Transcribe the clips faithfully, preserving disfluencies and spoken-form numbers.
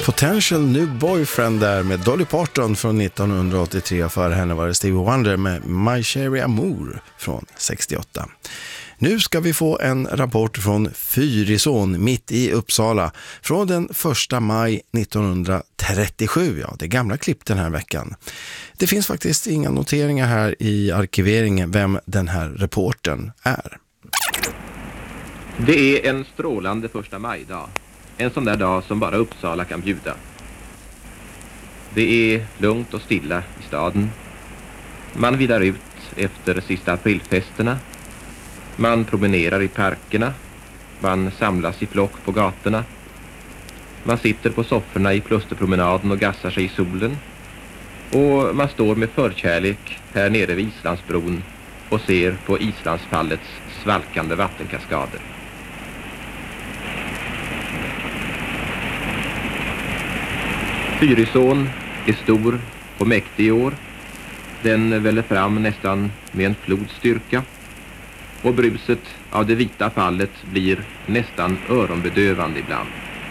Potential New Boyfriend där med Dolly Parton från nittonhundraåttiotre, och före henne var det Stevie Wonder med My Cherry Amour från sextioåtta. Nu ska vi få en rapport från Fyrisån mitt i Uppsala från den första maj nittonhundratrettiosju. Ja, det är gamla klipp den här veckan. Det finns faktiskt inga noteringar här i arkiveringen vem den här reportern är. Det är en strålande första majdag. En sån där dag som bara Uppsala kan bjuda. Det är lugnt och stilla i staden. Man vilar ut efter sista aprilfesterna. Man promenerar i parkerna. Man samlas i flock på gatorna. Man sitter på sofforna i Klusterpromenaden och gassar sig i solen. Och man står med förkärlek här nere vid Islandsbron och ser på Islandsfallets svalkande vattenkaskader. Fyrisån är stor och mäktig i år. Den väller fram nästan med en flods styrka. Och bruset av det vita fallet blir nästan öronbedövande ibland.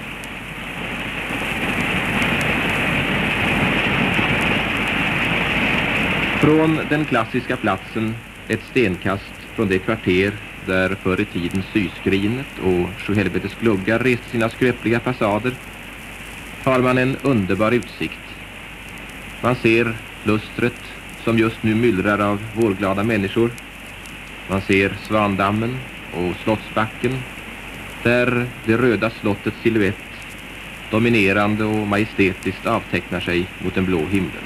Från den klassiska platsen, ett stenkast från det kvarter där förr i tiden Syskrinet och Sjuhelvetes gluggar reste sina skröpliga fasader, har man en underbar utsikt. Man ser lustret som just nu myllrar av vårglada människor. Man ser Svandammen och Slottsbacken, där det röda slottets silhuett dominerande och majestätiskt avtecknar sig mot den blå himlen.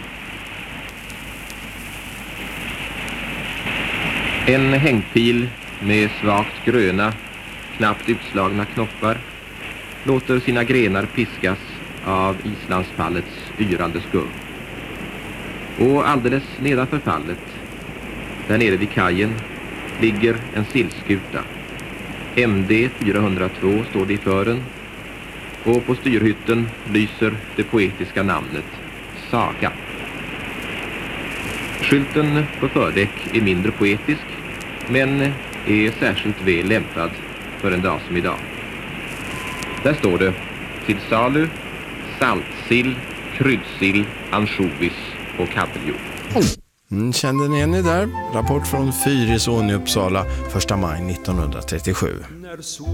En hängpil med svagt gröna, knappt utslagna knoppar låter sina grenar piskas av Islandsfallets yrande skum. Och alldeles nedanför fallet, där nere vid kajen, ligger en sillskuta. M D fyrahundratvå står det i fören, och på styrhytten lyser det poetiska namnet Saga. Skylten på fördäck är mindre poetisk, men är särskilt väl lämpad för en dag som idag. Där står det: till salu, saltsill, kryddsill, ansjovis och kabeljord. Mm, kände ni igen det där? Rapport från Fyrisån i Uppsala första maj nittonhundratrettiosju.